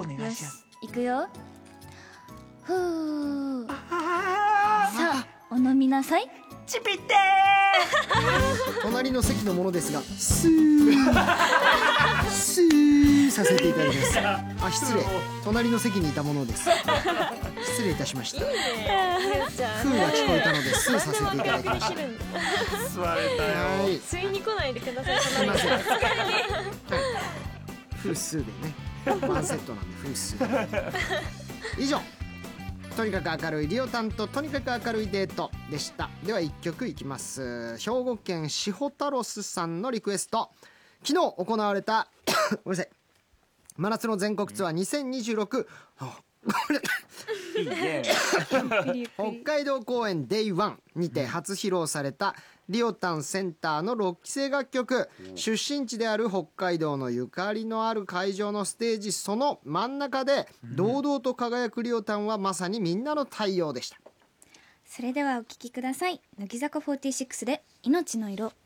お願いします。 いくよ。ふー。さあお飲みなさい。 チピって隣の席のものですがスースーさせていただきます。あ、失礼、隣の席にいたものです。失礼いたしました。フーが聞こえたのでスーさせていただきました。 座れたよ。 はい、 吸いに来ないでください。 すいません。はい、フースーでね、ワンセットなんでフースー。以上、とにかく明るいリオタンととにかく明るいデートでした。では1曲いきます。兵庫県シホタロスさんのリクエスト。昨日行われたごめんなさい、真夏の全国ツアー2026 いいね。 北海道公演 Day1 にて初披露されたリオタンセンターの6期生楽曲。出身地である北海道のゆかりのある会場のステージその真ん中で堂々と輝くリオタンはまさにみんなの太陽でした。 それではお聴きください。乃木坂46で命の色。